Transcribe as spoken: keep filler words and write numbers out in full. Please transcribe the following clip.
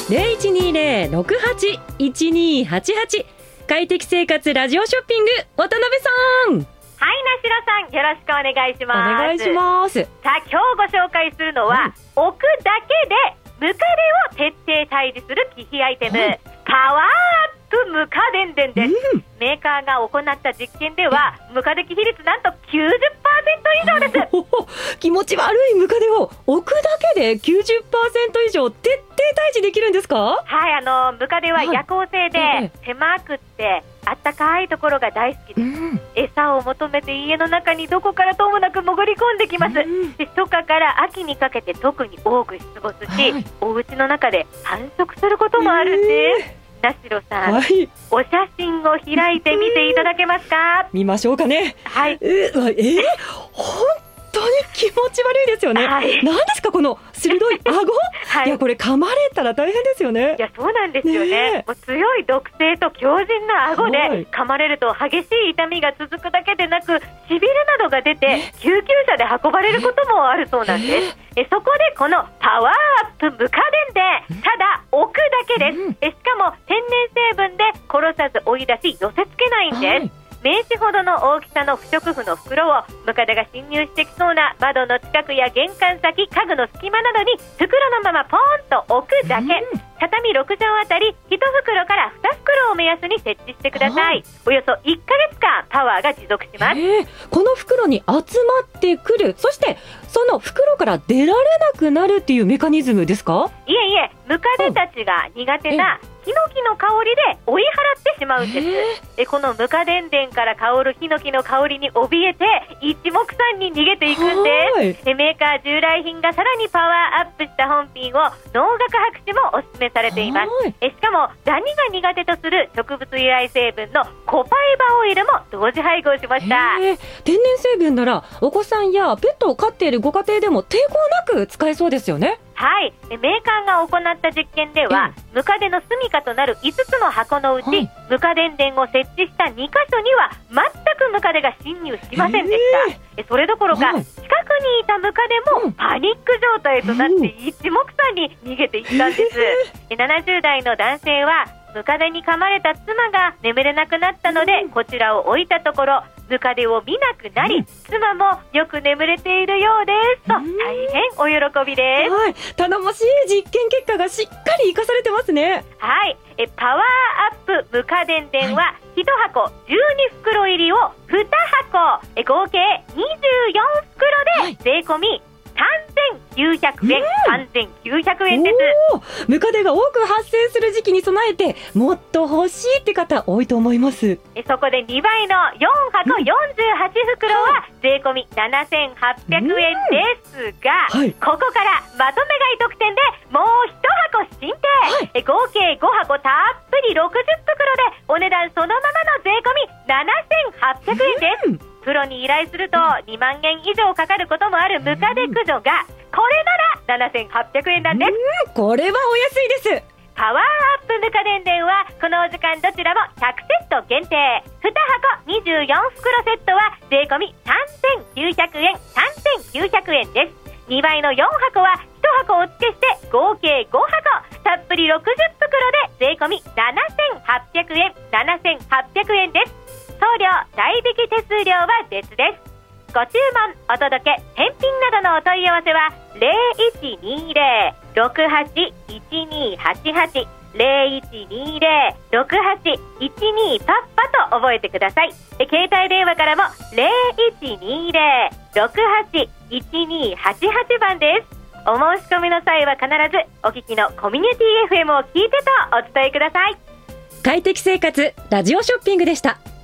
ゼロいちにゼロ ろくはち いちにーはちはち。快適生活ラジオショッピング、渡辺さん。 はい、なしろさん、よろしくお願いします。 お願いします。 さあ、今日ご紹介するのは、うん、置くだけでムカデを徹底退治する機器アイテム、はい、パワーアップムカデンデンです、うん、メーカーが行った実験ではムカデ機比率なんと きゅうじゅっパーセント 以上です。 気持ち悪いムカデを置くだけで きゅうじゅっパーセント 以上徹底退治できるんですか？ はい、あのムカデは夜行性で狭くってあったかいところが大好きです、うん、餌を求めて家の中にどこからともなく潜り込んできます、うん、で初夏から秋にかけて特に多く出没し、はい、お家の中で繁殖することもあるんです、えー、なしろさん、はい、お写真を開いてみていただけますか？ 見ましょうかね。 はい、 えー、えー、本当に気持ち悪いですよね、はい、何ですかこの鋭い顎、はい、いやこれ噛まれたら大変ですよね。 いやそうなんですよ ね, ねもう強い毒性と強靭な顎で、はい、噛まれると激しい痛みが続くだけでなくしびれなどが出て救急車で運ばれることもあるそうなんです。えそこでこのパワーアップムカデンでただ置くだけです、うん、えしかも天然成分で殺さず追い出し寄せ付けないんです、はい、名刺ほどの大きさの不織布の袋をムカデが侵入してきそうな窓の近くや玄関先、家具の隙間などに袋のままポーンと置くだけ、うん、畳ろくじょうあたりいち袋からに袋を目安に設置してください。およそいっかげつかんパワーが持続します。 この袋に集まってくる、そしてその袋から出られなくなるっていうメカニズムですか？ いえいえ、ムカデたちが苦手なヒノキの香りで追い払ってしまうんです。えこのムカデンデンから香るヒノキの香りに怯えて一目散に逃げていくんです。えメーカー従来品がさらにパワーアップした本品を農学博士もお勧めされています。えしかもダニが苦手とする植物由来成分のコパイバオイルも同時配合しました。 天然成分ならお子さんやペットを飼っているご家庭でも抵抗なく使えそうですよね。 はい、メーカーが行った実験では、ムカデの住処となるいつつの箱のうち、はい、ムカデンデンを設置したにかしょには全くムカデが侵入しませんでした。それどころか、はい、近くにいたムカデもパニック状態となって一目散に逃げていったんです。ななじゅうだいの男性はムカデに噛まれた妻が眠れなくなったので、こちらを置いたところムカデを見なくなり、うん、妻もよく眠れているようですと、大変お喜びです、 はい、頼もしい実験結果がしっかり生かされてますね。 はい、えパワーアップムカデンデンはいちはこじゅうに袋入りをにはこえ合計にじゅうよん袋で税込みさんぜんきゅうひゃくえん、うん、さんぜんきゅうひゃくえんです。 ムカデが多く発生する時期に備えてもっと欲しいって方多いと思います。 えそこでにばいのよんはこよんじゅうはち袋は税込みななせんはっぴゃくえんですが、うんはい、ここからまとめ買い特典でもういちはこ進呈、はい、え合計ごはこたっぷりろくじゅう袋でお値段そのままの税込みななせんはっぴゃくえんです、うん、プロに依頼するとにまんえん以上かかることもあるムカデ駆除がこれならななせんはっぴゃくえんなんです。 うん、これはお安いです。 パワーアップムカデンデンはこのお時間どちらもひゃくセット限定、にはこにじゅうよん袋セットは税込みさんぜんきゅうひゃくえん、さんぜんきゅうひゃくえんです。にばいのよんはこはいちはこお付けして合計ごはこたっぷりろくじゅう袋で税込みななせんはっぴゃくえん、ななせんはっぴゃくえんです。送料代引き手数料は別です。ご注文、お届け、返品などのお問い合わせはゼロいちにゼロ ろくはち いちにーはちはち ゼロいちにゼロ ろくはち いちにーパッパと覚えてください。携帯電話からもゼロいちにゼロ ろくはち いちにーはちはち番です。お申し込みの際は必ずお聞きのコミュニティ エフエム を聞いてとお伝えください。 快適生活ラジオショッピングでした。